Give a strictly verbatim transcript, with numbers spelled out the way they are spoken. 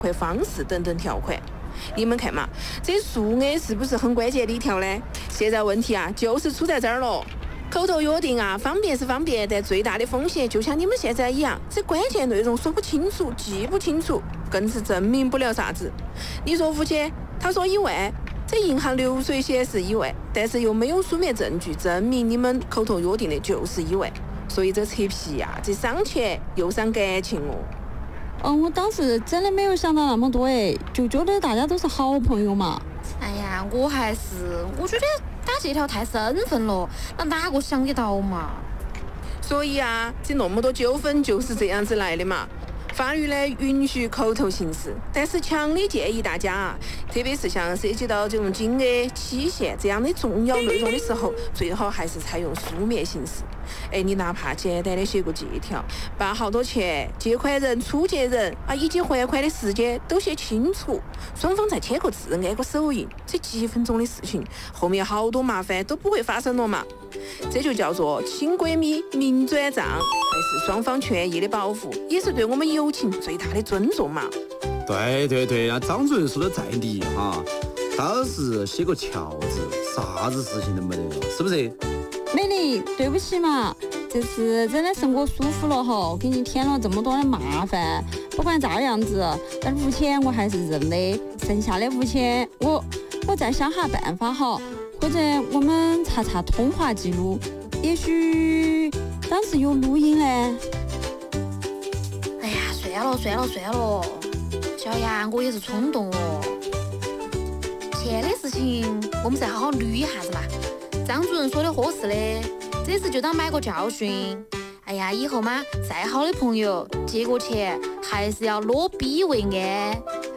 汇方式等等条款。你们看嘛，这数额是不是很关键的一条呢？现在问题啊，就是出在这儿了。口头约定啊，方便是方便，但最大的风险就像你们现在一样，这关键内容说不清楚、记不清楚，更是证明不了啥子。你说五千，他说一万，这银行流水显示一万，但是又没有书面证据证明你们口头约定的就是一万，所以这扯皮呀、啊，这伤钱又伤感情哦。 嗯，我当时真的没有想到那么多哎，就觉得大家都是好朋友嘛。 哎呀，我还是我觉得打这条太生分了，那哪个想得到嘛？ 所以啊，这那么多纠纷就是这样子来的嘛。法律呢允许口头行事，但是强烈建议大家啊，特别是像涉及到这种金额、期限这样的重要内容的时候，最好还是采用书面形式。哎，你哪怕简单的写个借条，把好多钱、借款人、出借人啊以及还款的时间都写清楚，双方再签个字、按个手印，这几分钟的事情，后面好多麻烦都不会发生了嘛。这就叫做亲闺蜜明转账，还是双方权益的保护，也是对我们友情最大的尊重嘛。 对对对啊，张主任说的在理哈，倒是写个条子，啥子事情都没得了，是不是？ 美丽，对不起嘛，这次真的是我疏忽了哈，给你添了这么多的麻烦。不管咋样子，但五千我还是认的，剩下的五千我我再想下办法哈，或者我们查查通话记录，也许当时有录音呢。 哎呀，算了算了算了，小杨，我也是冲动哦。钱的事情我们再好好捋一下子嘛。张主任说的合适的，这次就当买个教训。哎呀，以后嘛，再好的朋友借过钱还是要裸逼为安。